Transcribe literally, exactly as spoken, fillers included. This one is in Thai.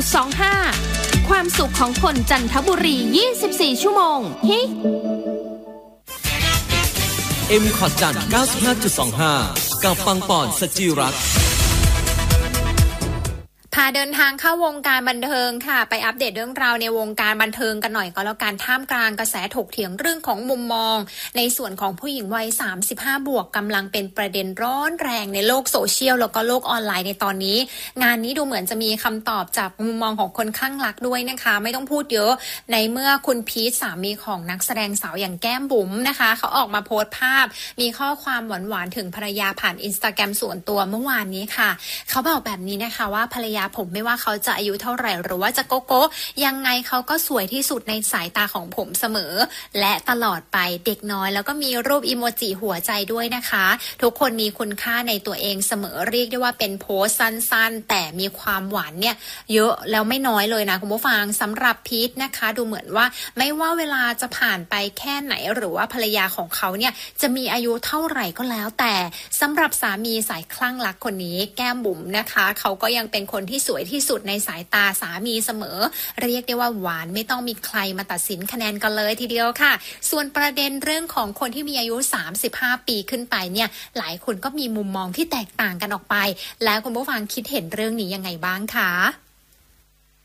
สองห้า ความสุขของคนจันทบุรียี่สิบสี่ชั่วโมงฮิเอ็ม คอร์ดจัน เก้าสิบห้าจุดสองห้า กับปังปอนสจิรัตน์พาเดินทางเข้าวงการบันเทิงค่ะไปอัปเดตเรื่องราวในวงการบันเทิงกันหน่อยก็แล้วกันท่ามกลางกระแสถกเถียงเรื่องของมุมมองในส่วนของผู้หญิงวัยสามสิบห้าบวกกำลังเป็นประเด็นร้อนแรงในโลกโซเชียลแล้วก็โลกออนไลน์ในตอนนี้งานนี้ดูเหมือนจะมีคำตอบจากมุมมองของคนข้างรักด้วยนะคะไม่ต้องพูดเยอะในเมื่อคุณพีทสามีของนักแสดงสาวอย่างแก้มบุ๋มนะคะเขาออกมาโพสต์ภาพมีข้อความหวานๆถึงภรรยาผ่าน Instagram ส่วนตัวเมื่อวานนี้ค่ะเขาบอกแบบนี้นะคะว่าภรรยาผมไม่ว่าเขาจะอายุเท่าไหร่หรือว่าจะโกโก้ยังไงเขาก็สวยที่สุดในสายตาของผมเสมอและตลอดไปเด็กน้อยแล้วก็มีรูปอีโมจิหัวใจด้วยนะคะทุกคนมีคุณค่าในตัวเองเสมอเรียกได้ว่าเป็นโพสต์สั้นๆแต่มีความหวานเนี่ยเยอะแล้วไม่น้อยเลยนะคุณผู้ฟังสำหรับพีทนะคะดูเหมือนว่าไม่ว่าเวลาจะผ่านไปแค่ไหนหรือว่าภรรยาของเขาเนี่ยจะมีอายุเท่าไหร่ก็แล้วแต่สำหรับสามีสายคลั่งรักคนนี้แก้มบุ๋มนะคะเขาก็ยังเป็นคนที่สวยที่สุดในสายตาสามีเสมอเรียกได้ว่าหวานไม่ต้องมีใครมาตัดสินคะแนนกันเลยทีเดียวค่ะส่วนประเด็นเรื่องของคนที่มีอายุสามสิบห้าปีขึ้นไปเนี่ยหลายคนก็มีมุมมองที่แตกต่างกันออกไปแล้วคุณผู้ฟังคิดเห็นเรื่องนี้ยังไงบ้างคะ